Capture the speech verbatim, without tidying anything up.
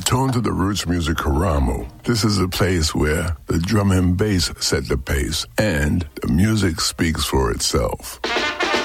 Return to the roots music Karamu. This is a place where the drum and bass set the pace and the music speaks for itself.